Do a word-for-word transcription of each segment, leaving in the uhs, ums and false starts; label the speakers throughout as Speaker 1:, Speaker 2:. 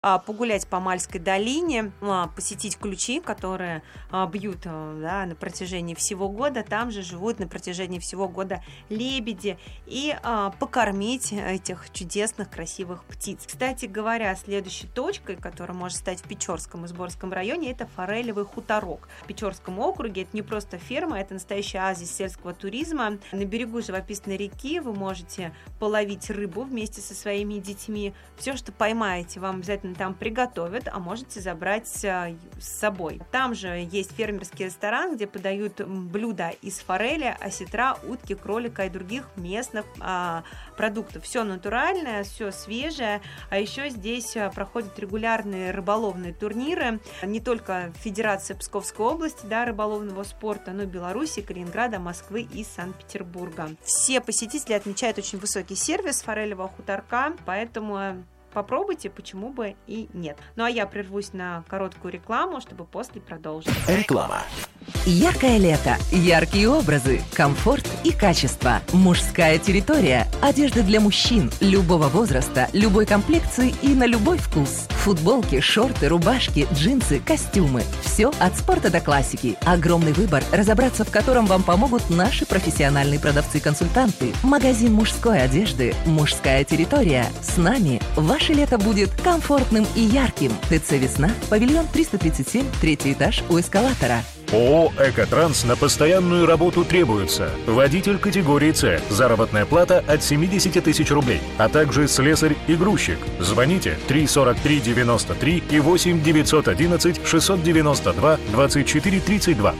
Speaker 1: погулять по Мальской долине, посетить Ключи, которые бьют, да, на протяжении всего года. Там же живут на протяжении всего года лебеди. И покормить этих чудесных, красивых птиц. Кстати говоря, следующей точкой, которая может стать в Печорском и Сборском районе, это Форелевый хуторок. В Печорском округе это не просто ферма, это настоящий оазис сельского туризма. На берегу живописной реки вы можете половить рыбу вместе со своими детьми. Все, что поймаете, вам обязательно там приготовят, а можете забрать с собой. Там же есть фермерский ресторан, где подают блюда из форели, осетра, утки, кролика и других местных а, продуктов. Все натуральное, все свежее, а еще здесь проходят регулярные рыболовные турниры, не только Федерация Псковской области, да, рыболовного спорта, но и Беларуси, Калининграда, Москвы и Санкт-Петербурга. Все посетители отмечают очень высокий сервис Форелевого хуторка, поэтому попробуйте, почему бы и нет. Ну а я прервусь на короткую рекламу, чтобы после продолжить.
Speaker 2: Реклама. Яркое лето, яркие образы, комфорт и качество. Мужская территория. Одежда для мужчин любого возраста, любой комплекции и на любой вкус. Футболки, шорты, рубашки, джинсы, костюмы. Все от спорта до классики. Огромный выбор, разобраться в котором вам помогут наши профессиональные продавцы-консультанты. Магазин мужской одежды «Мужская территория». С нами ваше лето будет комфортным и ярким. ТЦ «Весна», павильон триста тридцать семь, третий этаж у эскалатора.
Speaker 3: ООО «Экотранс» на постоянную работу требуется. Водитель категории С. Заработная плата от семьдесят тысяч рублей, а также слесарь и грузчик. Звоните три сорок три девяносто три и восемь девятьсот одиннадцать шестьсот девяносто два двадцать четыре тридцать два.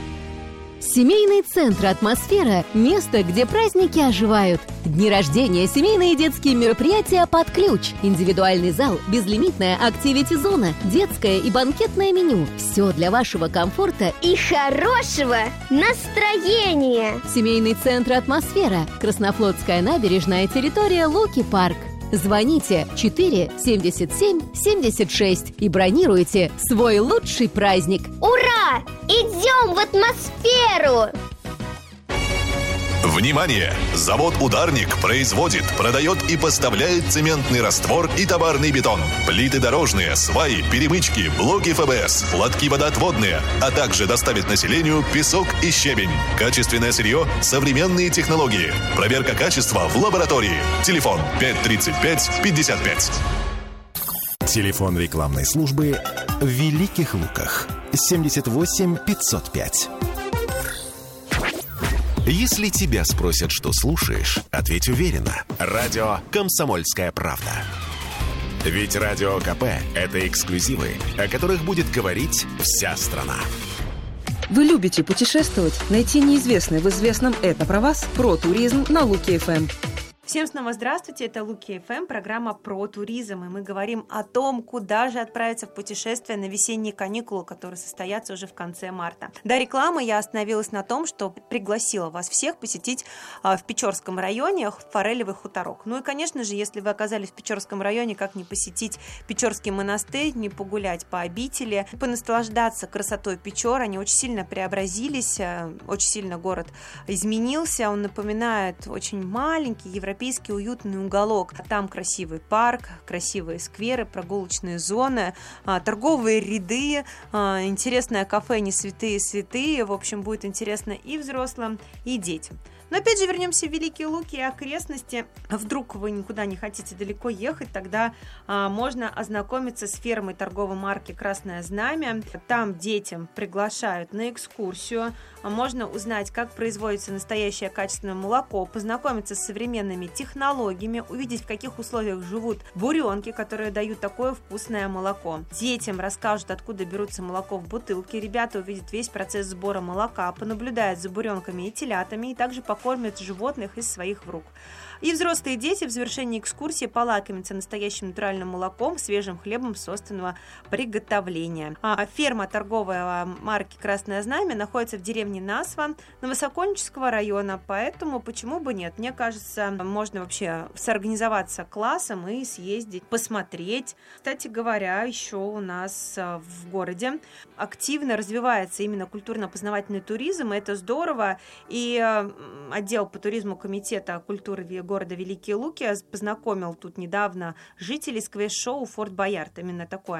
Speaker 4: Семейный центр «Атмосфера» – место, где праздники оживают. Дни рождения, семейные и детские мероприятия под ключ. Индивидуальный зал, безлимитная активити-зона, детское и банкетное меню. Все для вашего комфорта
Speaker 5: и хорошего настроения.
Speaker 4: Семейный центр «Атмосфера». Краснофлотская набережная, территория Луки-парк. Звоните четыре семьдесят семь семьдесят шесть и бронируйте свой лучший праздник.
Speaker 5: Ура! Идем в атмосферу!
Speaker 6: Внимание! Завод «Ударник» производит, продает и поставляет цементный раствор и товарный бетон, плиты дорожные, сваи, перемычки, блоки эф бэ эс, лотки водоотводные, а также доставит населению песок и щебень. Качественное сырье, современные технологии. Проверка качества в лаборатории. Телефон пять тридцать пять пятьдесят пять.
Speaker 7: Телефон рекламной службы в Великих Луках семьдесят восемь пятьсот пять. Если тебя спросят, что слушаешь, ответь уверенно. Радио «Комсомольская правда». Ведь Радио КП – это эксклюзивы, о которых будет говорить вся страна.
Speaker 8: Вы любите путешествовать? Найти неизвестное в известном «Это про вас» про туризм на Луки-эф эм.
Speaker 1: Всем снова здравствуйте, это Луки-эф эм, программа про туризм, и мы говорим о том, куда же отправиться в путешествие на весенние каникулы, которые состоятся уже в конце марта. До рекламы я остановилась на том, что пригласила вас всех посетить в Печорском районе Форелевый хуторок. Ну и, конечно же, если вы оказались в Печорском районе, как не посетить Печорский монастырь, не погулять по обители, понаслаждаться красотой Печор. Они очень сильно преобразились, очень сильно город изменился, он напоминает очень маленький европейский Европейский уютный уголок. Там красивый парк, красивые скверы, прогулочные зоны, торговые ряды, интересное кафе «Не святые святые». В общем, будет интересно и взрослым, и детям. Но опять же вернемся в Великие Луки и окрестности. Вдруг вы никуда не хотите далеко ехать, тогда а, можно ознакомиться с фермой торговой марки «Красное знамя». Там детям приглашают на экскурсию. Можно узнать, как производится настоящее качественное молоко, познакомиться с современными технологиями, увидеть, в каких условиях живут буренки, которые дают такое вкусное молоко. Детям расскажут, откуда берутся молоко в бутылке. Ребята увидят весь процесс сбора молока, понаблюдают за буренками и телятами, и также покормят животных из своих рук. И взрослые дети в завершении экскурсии полакомятся настоящим натуральным молоком, свежим хлебом собственного приготовления. А ферма торговой марки «Красное знамя» находится в деревне Насва Новосокольнического района, поэтому почему бы нет? Мне кажется, можно вообще соорганизоваться классом и съездить, посмотреть. Кстати говоря, еще у нас в городе активно развивается именно культурно-познавательный туризм, и это здорово. И отдел по туризму Комитета культуры города Великие Луки познакомил тут недавно жителей с квест-шоу «Форт Боярд». Именно такое